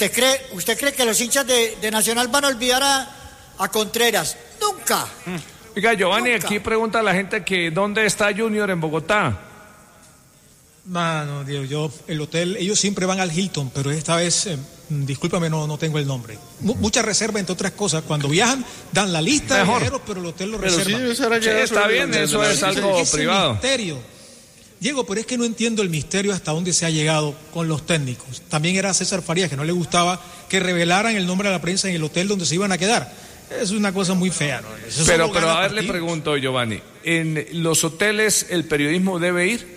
¿Usted cree que los hinchas de Nacional van a olvidar a Contreras? Nunca. Oiga, Giovanni, aquí pregunta a la gente que ¿dónde está Junior en Bogotá? No, Diego, el hotel, ellos siempre van al Hilton, pero esta vez, discúlpame, no tengo el nombre. Mucha reserva, entre otras cosas. Cuando viajan, dan la lista de viajeros, pero el hotel lo reserva. Sí, está bien, eso es algo privado. Misterio. Diego, pero es que no entiendo el misterio hasta dónde se ha llegado con los técnicos. También era César Farías, que no le gustaba que revelaran el nombre de la prensa en el hotel donde se iban a quedar. Es una cosa muy fea, ¿no? Pero a ver, le pregunto, Giovanni, ¿en los hoteles el periodismo debe ir?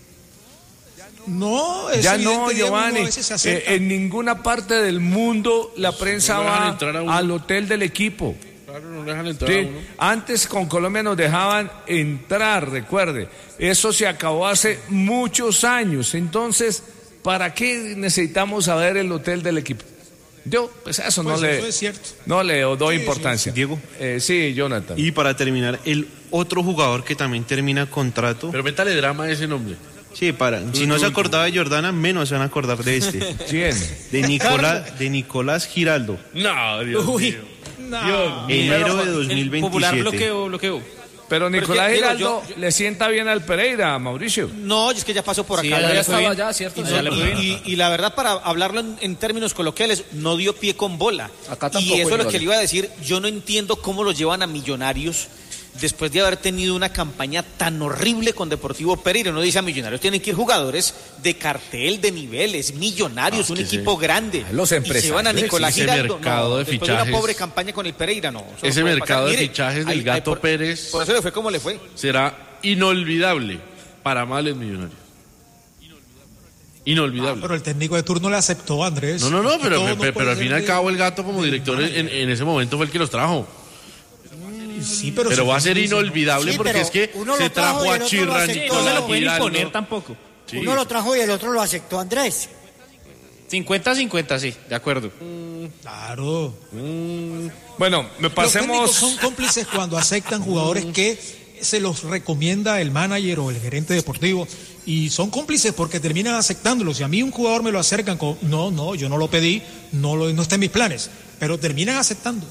No, ya no, Giovanni. En ninguna parte del mundo la prensa va al hotel del equipo. Claro, no dejan entrar a uno. Antes con Colombia nos dejaban entrar, recuerde. Eso se acabó hace muchos años. Entonces, ¿para qué necesitamos saber el hotel del equipo? Yo, pues eso no le doy importancia. Diego. Sí, Jonathan. Y para terminar, el otro jugador que también termina contrato. Pero métale drama a ese nombre. Sí, si no se acordaba de Jordana, menos se van a acordar de este. ¿Quién? De Nicolás Giraldo. No, Dios mío. No. Enero de 2027. Popular bloqueó. Pero Nicolás Giraldo le sienta bien al Pereira, Mauricio. No, es que ya pasó por acá. Ya estaba allá, ¿cierto? Y la verdad, para hablarlo en términos coloquiales, no dio pie con bola. Acá tampoco. Y eso es lo que le iba a decir. Yo no entiendo cómo lo llevan a Millonarios después de haber tenido una campaña tan horrible con Deportivo Pereira. Uno dice a Millonarios tienen que ir jugadores de cartel, de niveles, Millonarios, un equipo grande. Los empresarios. Y se van a Nicolás Giraldo. Mercado de después fichajes, de una pobre campaña con el Pereira, no. Ese mercado de fichajes del Gato Pérez. Por eso le fue como le fue. Será inolvidable para males Millonarios. Inolvidable. Pero el técnico de turno le aceptó, Andrés. No, pero al fin y al cabo el Gato como director en ese momento fue el que los trajo. Sí, pero va a ser inolvidable porque es que se trajo a Chirran. No se lo pueden imponer tampoco. Sí. Uno lo trajo y el otro lo aceptó, Andrés. 50-50, sí, de acuerdo. Claro. Bueno, pasemos. Los técnicos son cómplices cuando aceptan jugadores que se los recomienda el manager o el gerente deportivo. Y son cómplices porque terminan aceptándolos. Si a mí un jugador me lo acercan con, no, yo no lo pedí, no está en mis planes, pero terminan aceptando.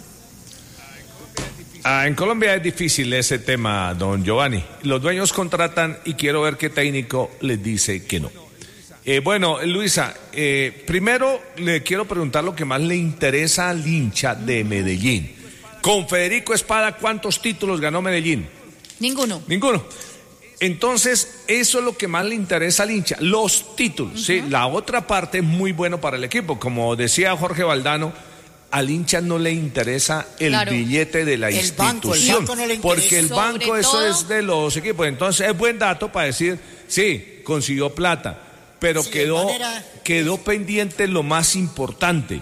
En Colombia es difícil ese tema, don Giovanni. Los dueños contratan y quiero ver qué técnico les dice que no. Bueno, Luisa, primero le quiero preguntar lo que más le interesa al hincha de Medellín. Con Federico Espada, ¿cuántos títulos ganó Medellín? Ninguno. Entonces, eso es lo que más le interesa al hincha, los títulos. ¿Sí? La otra parte es muy bueno para el equipo. Como decía Jorge Valdano, al hincha no le interesa el billete de la institución, porque el banco eso es de los equipos. Entonces es buen dato para decir, sí, consiguió plata, pero quedó pendiente lo más importante,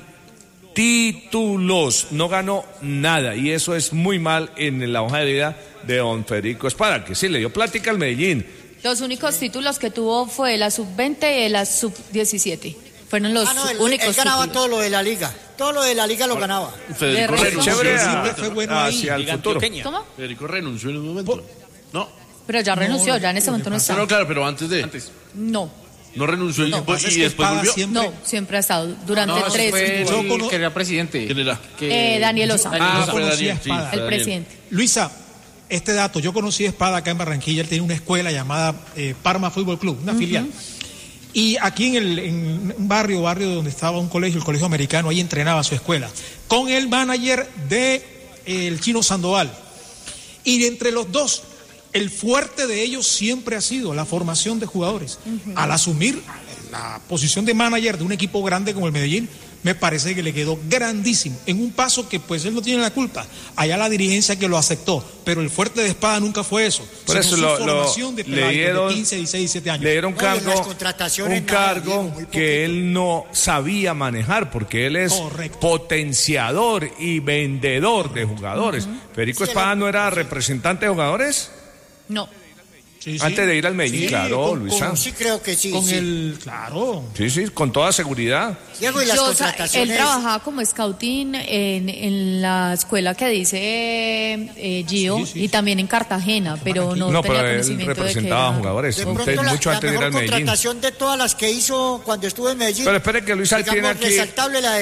títulos, no ganó nada, y eso es muy mal en la hoja de vida de don Federico Espada, que sí le dio plática al Medellín. Los únicos títulos que tuvo fue la sub-20 y la sub-17. Fueron los únicos. Él ganaba títulos. todo lo de la liga. Todo lo de la liga lo ganaba. Federico renunció hacia el futuro. ¿Cómo? Federico renunció en un momento. No. Pero ya renunció, ya en ese momento no está. No, claro, pero antes. No. No renunció y después volvió. No, siempre ha estado. Durante 3 años. Que era presidente. ¿Quién era? Daniel Osa. El presidente. Luisa, este dato, yo conocí a Espada acá en Barranquilla. Él tenía una escuela llamada Parma Fútbol Club, una filial. Y aquí en un barrio donde estaba un colegio, el Colegio Americano, ahí entrenaba su escuela, con el manager de el Chino Sandoval. Y entre los dos, el fuerte de ellos siempre ha sido la formación de jugadores. Al asumir la posición de manager de un equipo grande como el Medellín, me parece que le quedó grandísimo, en un paso que pues él no tiene la culpa, allá la dirigencia que lo aceptó, pero el fuerte de Espada nunca fue eso. Por eso formación de 15, 16, 17 años. Le dieron un cargo que él no sabía manejar, porque él es potenciador y vendedor de jugadores. ¿Federico Espada no era representante de jugadores? No. Sí. Antes de ir al Medellín, claro, Luisa. Sí, creo que sí. Claro. Sí, con toda seguridad. Diego, y las contrataciones. Él trabajaba como scouting en la escuela que dice Gio y también en Cartagena, pero no tenía pero conocimiento él representaba a jugadores. De pronto mucho antes de ir al Medellín. contratación de todas las que hizo cuando estuvo en Medellín. Pero espere que Luisa tiene aquí. Resaltable la